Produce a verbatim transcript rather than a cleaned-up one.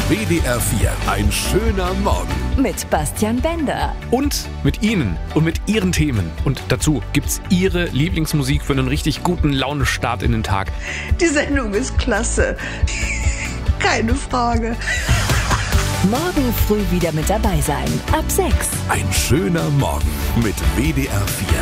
W D R vier. Ein schöner Morgen. Mit Bastian Bender. Und mit Ihnen und mit Ihren Themen. Und dazu gibt's Ihre Lieblingsmusik für einen richtig guten Launestart in den Tag. Die Sendung ist klasse. Keine Frage. Morgen früh wieder mit dabei sein. Ab sechs. Ein schöner Morgen mit W D R vier.